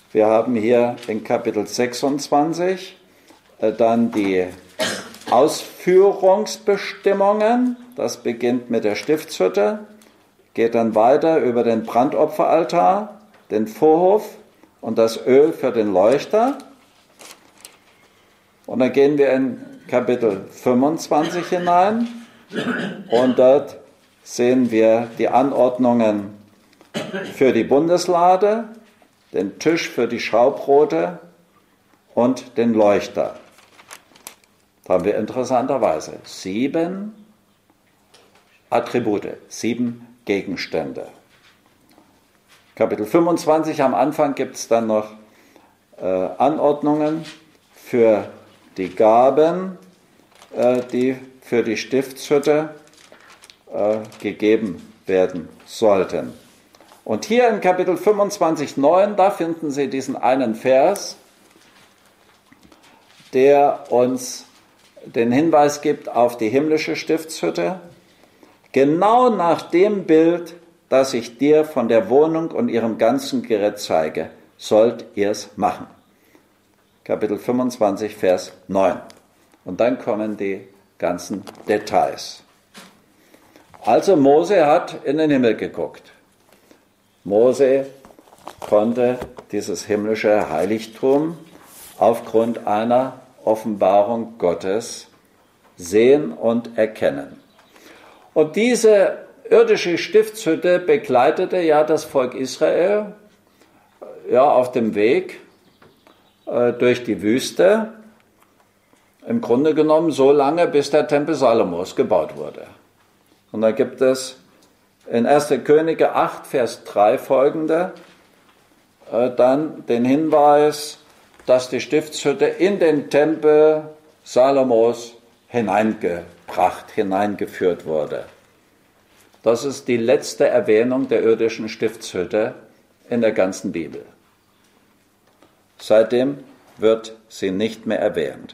Wir haben hier in Kapitel 26 dann die Ausführungsbestimmungen. Das beginnt mit der Stiftshütte, geht dann weiter über den Brandopferaltar, den Vorhof und das Öl für den Leuchter. Und dann gehen wir in Kapitel 25 hinein und dort sehen wir die Anordnungen für die Bundeslade, den Tisch für die Schaubrote und den Leuchter. Da haben wir interessanterweise 7 Attribute, 7 Gegenstände. Kapitel 25 am Anfang gibt es dann noch Anordnungen für die Gaben, die für die Stiftshütte gegeben werden sollten. Und hier in Kapitel 25,9, da finden Sie diesen einen Vers, der uns den Hinweis gibt auf die himmlische Stiftshütte. Genau nach dem Bild, das ich dir von der Wohnung und ihrem ganzen Gerät zeige, sollt ihr es machen. Kapitel 25, Vers 9. Und dann kommen die ganzen Details. Also Mose hat in den Himmel geguckt. Mose konnte dieses himmlische Heiligtum aufgrund einer Offenbarung Gottes sehen und erkennen. Und diese irdische Stiftshütte begleitete ja das Volk Israel auf dem Weg durch die Wüste, im Grunde genommen so lange, bis der Tempel Salomos gebaut wurde. Und da gibt es in 1. Könige 8, Vers 3 folgende, dann den Hinweis, dass die Stiftshütte in den Tempel Salomos hineingeführt wurde. Das ist die letzte Erwähnung der irdischen Stiftshütte in der ganzen Bibel. Seitdem wird sie nicht mehr erwähnt.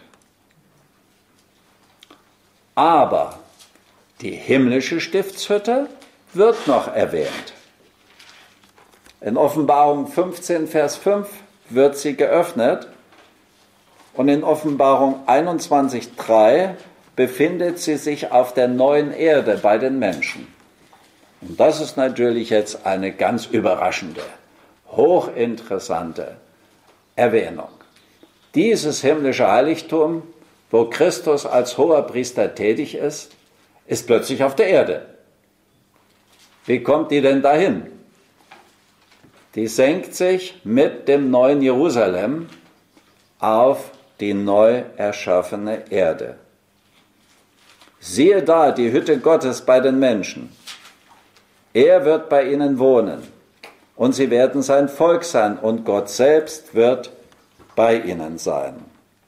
Aber die himmlische Stiftshütte wird noch erwähnt. In Offenbarung 15, Vers 5 wird sie geöffnet und in Offenbarung 21, 3 befindet sie sich auf der neuen Erde bei den Menschen. Und das ist natürlich jetzt eine ganz überraschende, hochinteressante Erwähnung. Dieses himmlische Heiligtum, wo Christus als Hoherpriester tätig ist, ist plötzlich auf der Erde. Wie kommt die denn dahin? Die senkt sich mit dem neuen Jerusalem auf die neu erschaffene Erde. Siehe da, die Hütte Gottes bei den Menschen. Er wird bei ihnen wohnen und sie werden sein Volk sein und Gott selbst wird bei ihnen sein.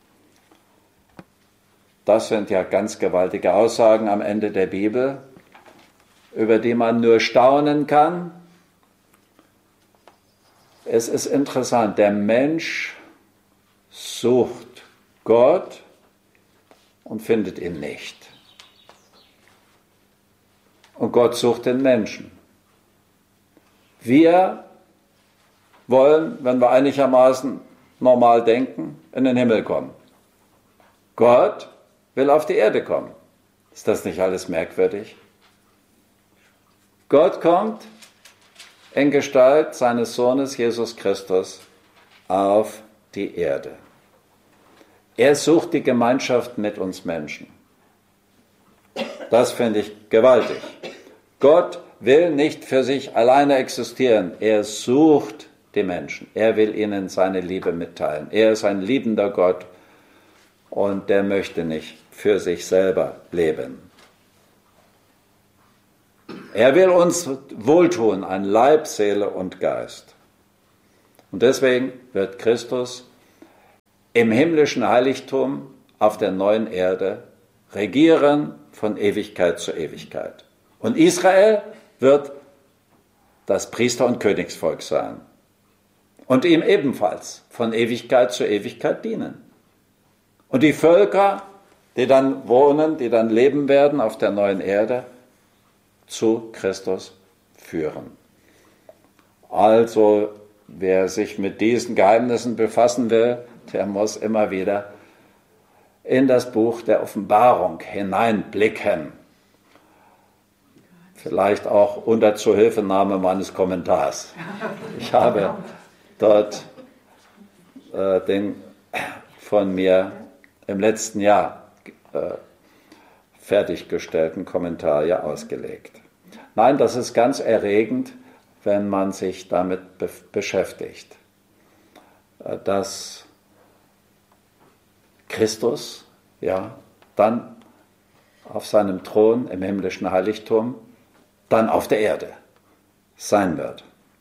Das sind ja ganz gewaltige Aussagen am Ende der Bibel, über die man nur staunen kann. Es ist interessant, der Mensch sucht Gott und findet ihn nicht. Und Gott sucht den Menschen. Wir wollen, wenn wir einigermaßen normal denken, in den Himmel kommen. Gott will auf die Erde kommen. Ist das nicht alles merkwürdig? Gott kommt in Gestalt seines Sohnes Jesus Christus auf die Erde. Er sucht die Gemeinschaft mit uns Menschen. Das finde ich gewaltig. Gott will nicht für sich alleine existieren. Er sucht die Menschen. Er will ihnen seine Liebe mitteilen. Er ist ein liebender Gott und der möchte nicht für sich selber leben. Er will uns wohltun an Leib, Seele und Geist. Und deswegen wird Christus im himmlischen Heiligtum auf der neuen Erde regieren von Ewigkeit zu Ewigkeit. Und Israel wird das Priester- und Königsvolk sein und ihm ebenfalls von Ewigkeit zu Ewigkeit dienen. Und die Völker, die dann wohnen, die dann leben werden auf der neuen Erde, zu Christus führen. Also wer sich mit diesen Geheimnissen befassen will, der muss immer wieder in das Buch der Offenbarung hineinblicken. Vielleicht auch unter Zuhilfenahme meines Kommentars. Ich habe dort den von mir im letzten Jahr fertiggestellten Kommentar ja ausgelegt. Nein, das ist ganz erregend, wenn man sich damit beschäftigt, dass Christus ja dann auf seinem Thron im himmlischen Heiligtum dann auf der Erde sein wird.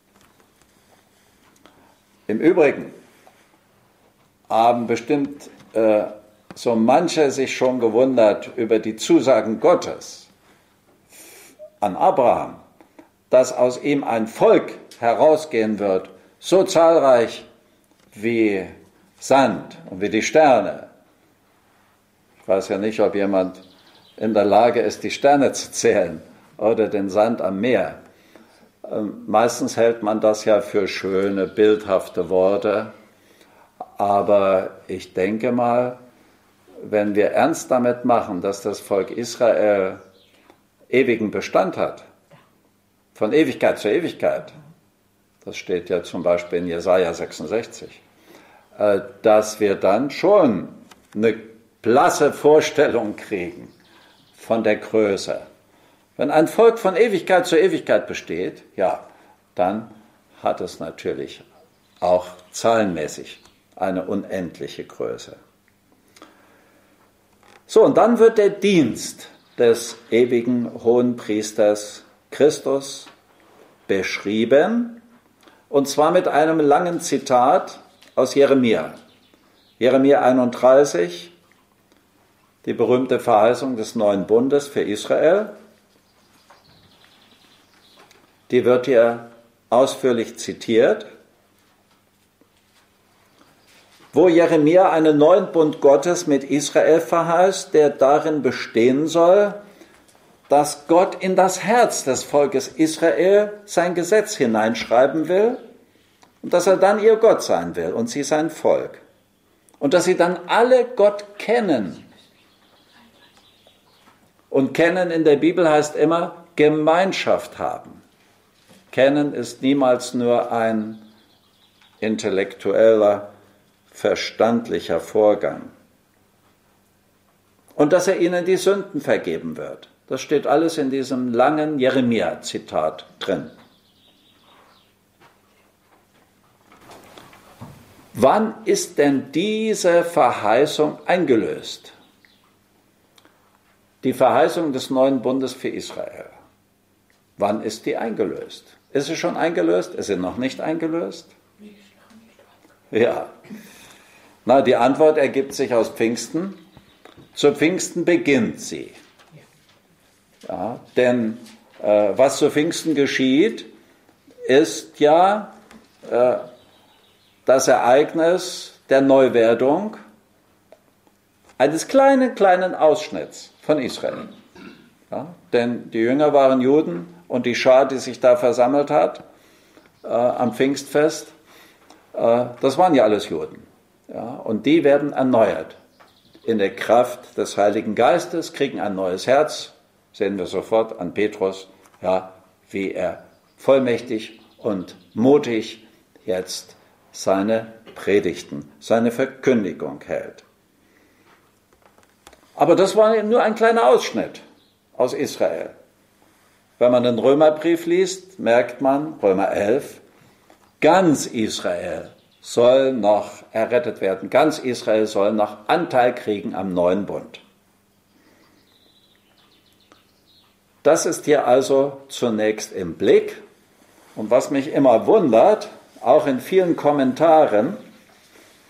Im Übrigen haben bestimmt so manche sich schon gewundert über die Zusagen Gottes an Abraham, dass aus ihm ein Volk herausgehen wird, so zahlreich wie Sand und wie die Sterne. Ich weiß ja nicht, ob jemand in der Lage ist, die Sterne zu zählen oder den Sand am Meer. Meistens hält man das ja für schöne, bildhafte Worte, aber ich denke mal, wenn wir ernst damit machen, dass das Volk Israel ewigen Bestand hat, von Ewigkeit zu Ewigkeit, das steht ja zum Beispiel in Jesaja 66, dass wir dann schon eine blasse Vorstellung kriegen von der Größe. Wenn ein Volk von Ewigkeit zu Ewigkeit besteht, ja, dann hat es natürlich auch zahlenmäßig eine unendliche Größe. So, und dann wird der Dienst des ewigen Hohenpriesters Christus beschrieben, und zwar mit einem langen Zitat aus Jeremia. Jeremia 31, die berühmte Verheißung des neuen Bundes für Israel. Die wird hier ausführlich zitiert, wo Jeremia einen neuen Bund Gottes mit Israel verheißt, der darin bestehen soll, dass Gott in das Herz des Volkes Israel sein Gesetz hineinschreiben will und dass er dann ihr Gott sein will und sie sein Volk. Und dass sie dann alle Gott kennen. Und kennen in der Bibel heißt immer Gemeinschaft haben. Kennen ist niemals nur ein intellektueller, verstandlicher Vorgang. Und dass er ihnen die Sünden vergeben wird. Das steht alles in diesem langen Jeremia-Zitat drin. Wann ist denn diese Verheißung eingelöst? Die Verheißung des neuen Bundes für Israel. Wann ist die eingelöst? Ist sie schon eingelöst? Ist sie noch nicht eingelöst? Ja. Na, die Antwort ergibt sich aus Pfingsten. Zu Pfingsten beginnt sie. Ja, denn was zu Pfingsten geschieht, ist ja das Ereignis der Neuwerdung eines kleinen Ausschnitts von Israel. Ja, denn die Jünger waren Juden und die Schar, die sich da versammelt hat am Pfingstfest, das waren ja alles Juden. Ja, und die werden erneuert in der Kraft des Heiligen Geistes, kriegen ein neues Herz, sehen wir sofort an Petrus, ja, wie er vollmächtig und mutig jetzt seine Predigten, seine Verkündigung hält. Aber das war nur ein kleiner Ausschnitt aus Israel. Wenn man den Römerbrief liest, merkt man, Römer 11, ganz Israel soll noch errettet werden. Ganz Israel soll noch Anteil kriegen am neuen Bund. Das ist hier also zunächst im Blick. Und was mich immer wundert, auch in vielen Kommentaren,